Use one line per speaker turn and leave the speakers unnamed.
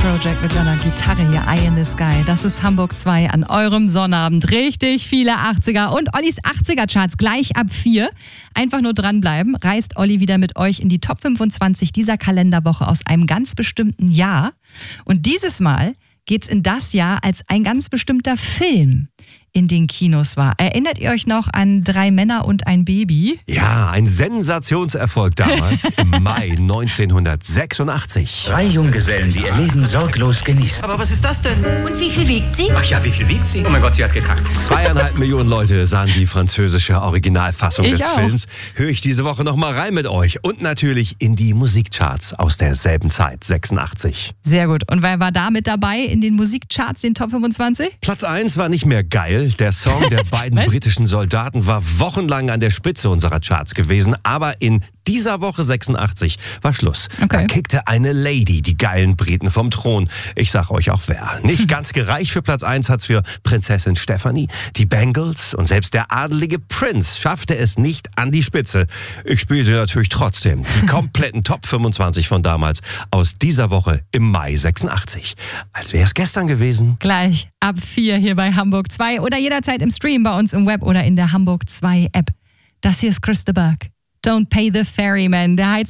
Project mit seiner Gitarre hier, Eye in the Sky. Das ist Hamburg 2 an eurem Sonnabend. Richtig viele 80er und Ollis 80er-Charts gleich ab 4. Einfach nur dranbleiben, reist Olli wieder mit euch in die Top 25 dieser Kalenderwoche aus einem ganz bestimmten Jahr. Und dieses Mal geht's in das Jahr, als ein ganz bestimmter Film in den Kinos war. Erinnert ihr euch noch an 3 Männer und ein Baby?
Ja, ein Sensationserfolg damals im Mai 1986.
3 Junggesellen, die ihr Leben sorglos genießen.
Aber was ist das denn?
Und wie viel wiegt sie?
Ach ja, wie viel wiegt sie? Oh mein Gott, sie hat gekackt.
2,5 Millionen Leute sahen die französische Originalfassung des
auch.
Films. Höre ich diese Woche noch mal rein mit euch. Und natürlich in die Musikcharts aus derselben Zeit, 86.
Sehr gut. Und wer war da mit dabei in den Musikcharts, den Top 25?
Platz 1 war nicht mehr geil. Der Song der beiden
Was?
britischen Soldaten war wochenlang an der Spitze unserer Charts gewesen. Aber in dieser Woche 86 war Schluss.
Okay.
Da kickte eine Lady die geilen Briten vom Thron. Ich sag euch auch wer. Nicht ganz gereicht für Platz 1 hat's für Prinzessin Stephanie, die Bangles und selbst der adelige Prince schaffte es nicht an die Spitze. Ich spiele sie natürlich trotzdem. Die kompletten Top 25 von damals aus dieser Woche im Mai 86. Als wäre es gestern gewesen.
Gleich ab 4 hier bei Hamburg 2 oder jederzeit im Stream bei uns im Web oder in der Hamburg 2 App. Das hier ist Chris de Burgh. Don't pay the ferryman. Der heizt